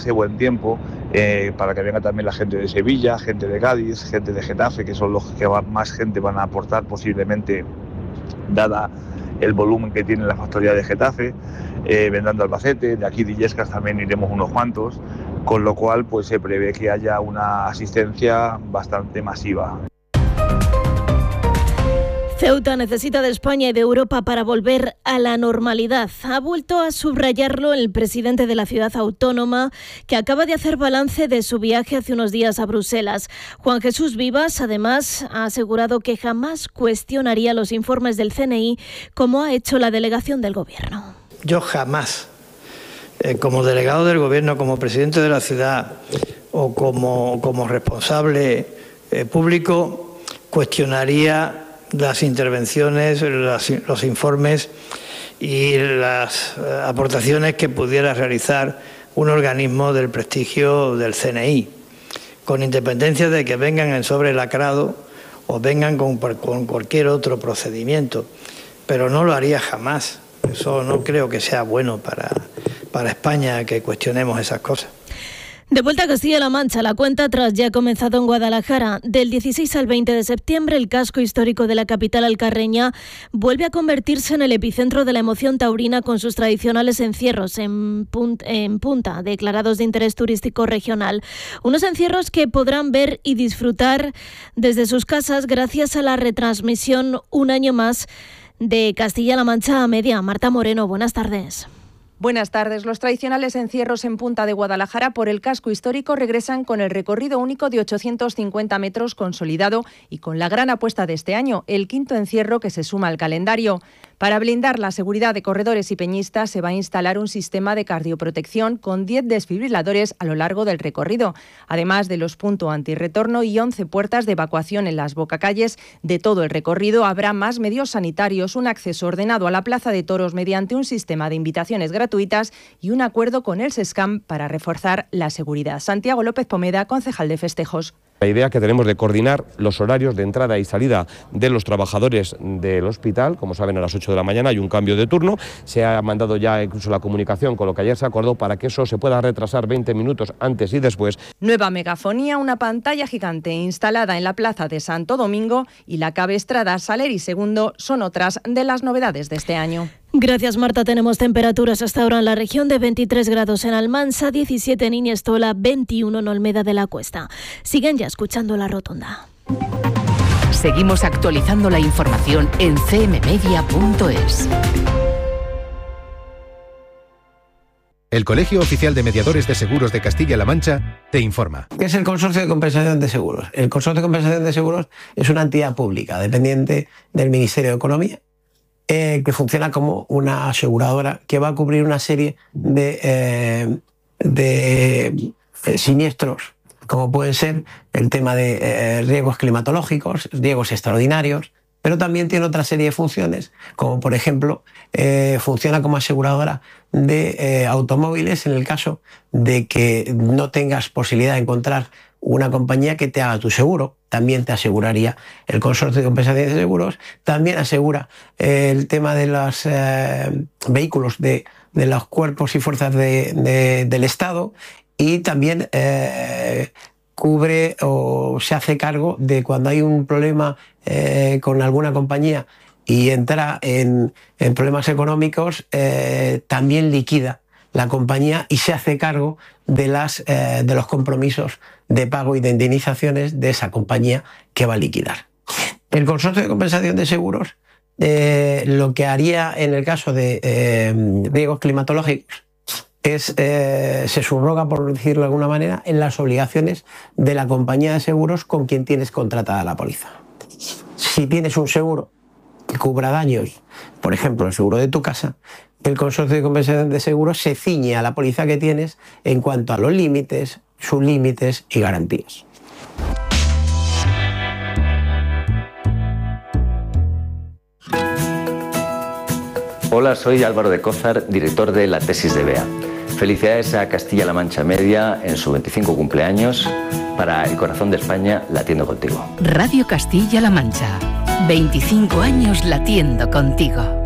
hace buen tiempo, para que venga también la gente de Sevilla, gente de Cádiz, gente de Getafe, que son los que más gente van a aportar posiblemente, dada el volumen que tiene la factoría de Getafe. Vendrán de Albacete, de aquí de Illescas también iremos unos cuantos, con lo cual pues se prevé que haya una asistencia bastante masiva. Ceuta necesita de España y de Europa para volver a la normalidad. Ha vuelto a subrayarlo el presidente de la ciudad autónoma, que acaba de hacer balance de su viaje hace unos días a Bruselas. Juan Jesús Vivas, además, ha asegurado que jamás cuestionaría los informes del CNI, como ha hecho la delegación del Gobierno. Yo jamás, como delegado del Gobierno, como presidente de la ciudad o como responsable público, cuestionaría las intervenciones, los informes y las aportaciones que pudiera realizar un organismo del prestigio del CNI, con independencia de que vengan en sobre lacrado o vengan con cualquier otro procedimiento, pero no lo haría jamás. Eso no creo que sea bueno para España, que cuestionemos esas cosas. De vuelta a Castilla-La Mancha, la cuenta atrás ya ha comenzado en Guadalajara. Del 16 al 20 de septiembre, el casco histórico de la capital alcarreña vuelve a convertirse en el epicentro de la emoción taurina, con sus tradicionales encierros en punta, declarados de interés turístico regional. Unos encierros que podrán ver y disfrutar desde sus casas gracias a la retransmisión un año más de Castilla-La Mancha a Media. Marta Moreno, buenas tardes. Buenas tardes. Los tradicionales encierros en Punta de Guadalajara por el casco histórico regresan con el recorrido único de 850 metros consolidado y con la gran apuesta de este año, el quinto encierro que se suma al calendario. Para blindar la seguridad de corredores y peñistas se va a instalar un sistema de cardioprotección con 10 desfibriladores a lo largo del recorrido, además de los puntos antirretorno y 11 puertas de evacuación en las bocacalles de todo el recorrido. Habrá más medios sanitarios, un acceso ordenado a la Plaza de Toros mediante un sistema de invitaciones gratuitas y un acuerdo con el SESCAM para reforzar la seguridad. Santiago López Pomeda, concejal de festejos. La idea que tenemos de coordinar los horarios de entrada y salida de los trabajadores del hospital, como saben, a las 8 de la mañana hay un cambio de turno, se ha mandado ya incluso la comunicación con lo que ayer se acordó para que eso se pueda retrasar 20 minutos antes y después. Nueva megafonía, una pantalla gigante instalada en la plaza de Santo Domingo y la Cabestrada Saleri II son otras de las novedades de este año. Gracias, Marta. Tenemos temperaturas hasta ahora en la región de 23 grados en Almansa, 17 en Iniestola, 21 en Olmeda de la Cuesta. Siguen ya escuchando La Rotonda. Seguimos actualizando la información en cmmedia.es. El Colegio Oficial de Mediadores de Seguros de Castilla-La Mancha te informa. ¿Qué es el Consorcio de Compensación de Seguros? El Consorcio de Compensación de Seguros es una entidad pública dependiente del Ministerio de Economía, que funciona como una aseguradora que va a cubrir una serie de siniestros, como pueden ser el tema de riesgos climatológicos, riesgos extraordinarios, pero también tiene otra serie de funciones, como por ejemplo funciona como aseguradora de automóviles en el caso de que no tengas posibilidad de encontrar una compañía que te haga tu seguro. También te aseguraría el Consorcio de Compensación de Seguros. También asegura el tema de los vehículos de los cuerpos y fuerzas del Estado, y también cubre o se hace cargo de cuando hay un problema con alguna compañía y entra en problemas económicos, también liquida la compañía y se hace cargo de los compromisos de pago y de indemnizaciones de esa compañía que va a liquidar. El Consorcio de Compensación de Seguros lo que haría en el caso de riesgos climatológicos es se subroga, por decirlo de alguna manera, en las obligaciones de la compañía de seguros con quien tienes contratada la póliza. Si tienes un seguro que cubra daños, por ejemplo, el seguro de tu casa, el Consorcio de Compensación de Seguros se ciñe a la póliza que tienes en cuanto a los límites, sublímites y garantías. Hola, soy Álvaro de Cózar, director de La Tesis de BEA. Felicidades a Castilla-La Mancha Media en su 25 cumpleaños. Para el corazón de España, latiendo contigo. Radio Castilla-La Mancha, 25 años latiendo contigo.